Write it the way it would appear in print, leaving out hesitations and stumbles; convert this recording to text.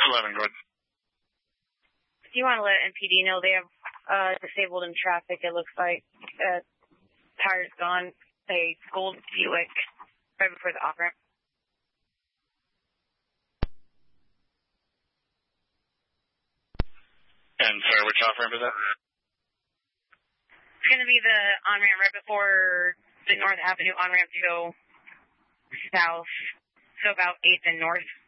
11, go ahead. Do you want to let MPD know they have disabled in traffic? It looks like tire's gone. A gold Buick right before the off-ramp. And sorry, which off-ramp is that? It's going to be the on-ramp right before the North Avenue on-ramp to go south, so about 8th and North.